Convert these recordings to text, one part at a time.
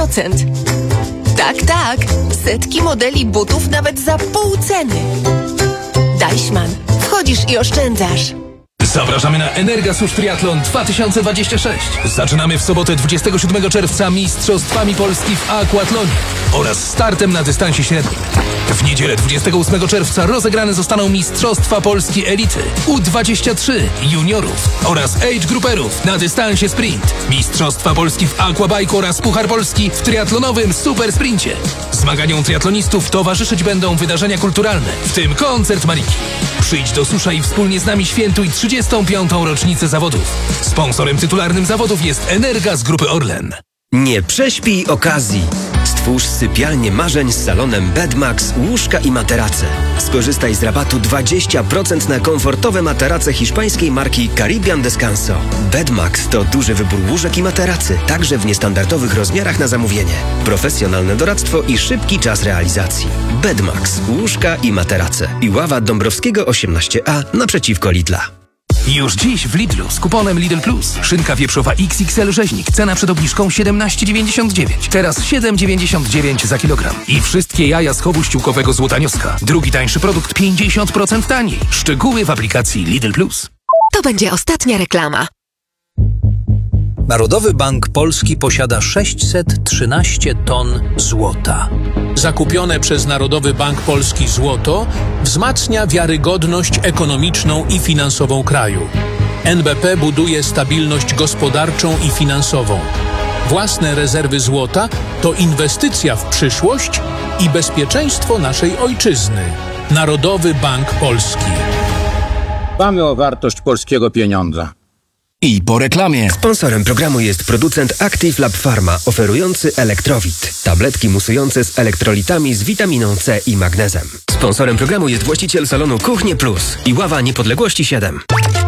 Tak, setki modeli butów nawet za pół ceny. Deichmann. Wchodzisz i oszczędzasz. Zapraszamy na Energasusz Triathlon 2026. Zaczynamy w sobotę 27 czerwca Mistrzostwami Polski w aquatlonie oraz startem na dystansie średnim. W niedzielę 28 czerwca rozegrane zostaną Mistrzostwa Polski Elity, U23, juniorów oraz age grouperów na dystansie sprint. Mistrzostwa Polski w aquabike oraz Puchar Polski w triatlonowym super sprincie. Zmaganiom triatlonistów towarzyszyć będą wydarzenia kulturalne, w tym koncert Mariki. Przyjdź do Susza i wspólnie z nami świętuj 35. rocznicę zawodów. Sponsorem tytularnym zawodów jest Energa z Grupy Orlen. Nie prześpij okazji. Stwórz sypialnię marzeń z salonem Bedmax, łóżka i materace. Skorzystaj z rabatu 20% na komfortowe materace hiszpańskiej marki Caribbean Descanso. Bedmax to duży wybór łóżek i materacy, także w niestandardowych rozmiarach na zamówienie. Profesjonalne doradztwo i szybki czas realizacji. Bedmax, łóżka i materace. Iława Dąbrowskiego 18A naprzeciwko Lidla. Już dziś w Lidlu z kuponem Lidl Plus. Szynka wieprzowa XXL rzeźnik. Cena przed obniżką 17,99. Teraz 7,99 za kilogram. I wszystkie jaja z chowu ściółkowego Złotanioska. Drugi tańszy produkt 50% taniej. Szczegóły w aplikacji Lidl Plus. To będzie ostatnia reklama. Narodowy Bank Polski posiada 613 ton złota. Zakupione przez Narodowy Bank Polski złoto wzmacnia wiarygodność ekonomiczną i finansową kraju. NBP buduje stabilność gospodarczą i finansową. Własne rezerwy złota to inwestycja w przyszłość i bezpieczeństwo naszej ojczyzny. Narodowy Bank Polski. Dbamy o wartość polskiego pieniądza. I po reklamie. Sponsorem programu jest producent Active Lab Pharma, oferujący Elektrowit. Tabletki musujące z elektrolitami z witaminą C i magnezem. Sponsorem programu jest właściciel salonu Kuchnie Plus. Iława Niepodległości 7.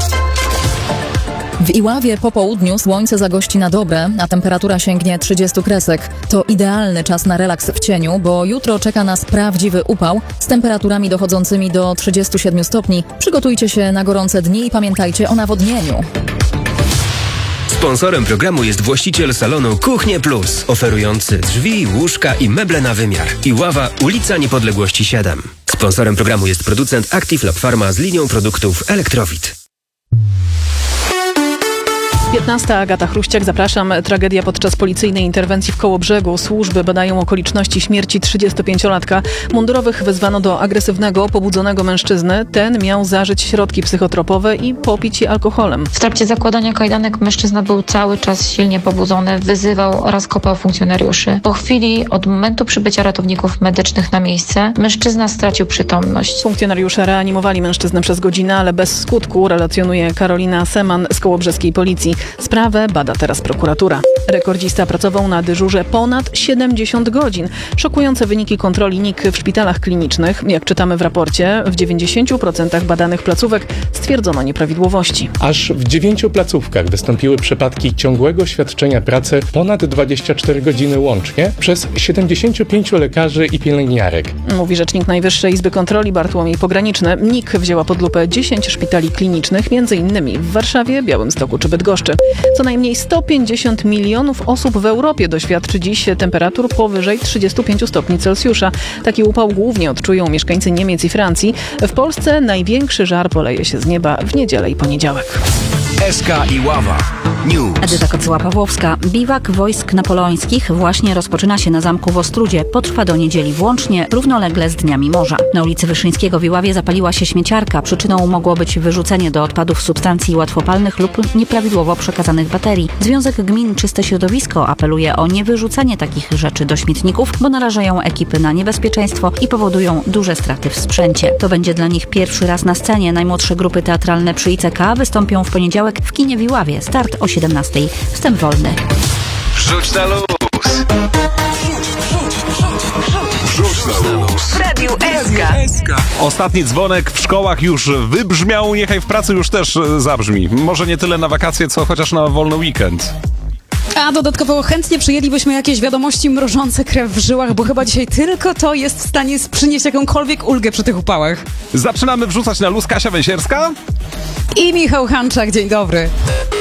W Iławie po południu słońce zagości na dobre, a temperatura sięgnie 30 kresek. To idealny czas na relaks w cieniu, bo jutro czeka nas prawdziwy upał z temperaturami dochodzącymi do 37 stopni. Przygotujcie się na gorące dni i pamiętajcie o nawodnieniu. Sponsorem programu jest właściciel salonu Kuchnie Plus, oferujący drzwi, łóżka i meble na wymiar. Iława, ulica Niepodległości 7. Sponsorem programu jest producent Active Lab Pharma z linią produktów Elektrowit. 15. Agata Chruściak, zapraszam. Tragedia podczas policyjnej interwencji w Kołobrzegu. Służby badają okoliczności śmierci 35-latka. Mundurowych wezwano do agresywnego, pobudzonego mężczyzny. Ten miał zażyć środki psychotropowe i popić je alkoholem. W trakcie zakładania kajdanek mężczyzna był cały czas silnie pobudzony, wyzywał oraz kopał funkcjonariuszy. Po chwili od momentu przybycia ratowników medycznych na miejsce mężczyzna stracił przytomność. Funkcjonariusze reanimowali mężczyznę przez godzinę, ale bez skutku, relacjonuje Karolina Seman z kołobrzeskiej policji. Sprawę bada teraz prokuratura. Rekordzista pracował na dyżurze ponad 70 godzin. Szokujące wyniki kontroli NIK w szpitalach klinicznych. Jak czytamy w raporcie, w 90% badanych placówek stwierdzono nieprawidłowości. Aż w 9 placówkach wystąpiły przypadki ciągłego świadczenia pracy ponad 24 godziny łącznie przez 75 lekarzy i pielęgniarek. Mówi rzecznik Najwyższej Izby Kontroli Bartłomiej Pograniczny. NIK wzięła pod lupę 10 szpitali klinicznych, m.in. w Warszawie, Białymstoku czy Bydgoszczy. Co najmniej 150 milionów osób w Europie doświadczy dziś temperatur powyżej 35 stopni Celsjusza. Taki upał głównie odczują mieszkańcy Niemiec i Francji. W Polsce największy żar poleje się z nieba w niedzielę i poniedziałek. SK Iława News. Edyta Kocyła-Pawłowska. Biwak wojsk napoleońskich właśnie rozpoczyna się na zamku w Ostrudzie. Potrwa do niedzieli włącznie, równolegle z Dniami Morza. Na ulicy Wyszyńskiego w Iławie zapaliła się śmieciarka. Przyczyną mogło być wyrzucenie do odpadów substancji łatwopalnych lub nieprawidłowo przekazanych baterii. Związek Gmin Czyste Środowisko apeluje o niewyrzucanie takich rzeczy do śmietników, bo narażają ekipy na niebezpieczeństwo i powodują duże straty w sprzęcie. To będzie dla nich pierwszy raz na scenie. Najmłodsze grupy teatralne przy ICK wystąpią w poniedziałek w kinie w Iławie. Start o 17:00. Wstęp wolny. Wrzuć na luz. Wrzuć na luz. W Radiu SK. Ostatni dzwonek w szkołach już wybrzmiał, niechaj w pracy już też zabrzmi. Może nie tyle na wakacje, co chociaż na wolny weekend. A dodatkowo chętnie przyjęlibyśmy jakieś wiadomości mrożące krew w żyłach, bo chyba dzisiaj tylko to jest w stanie przynieść jakąkolwiek ulgę przy tych upałach. Zaczynamy wrzucać na luz. Kasia Węsierska I Michał Hanczak, dzień dobry.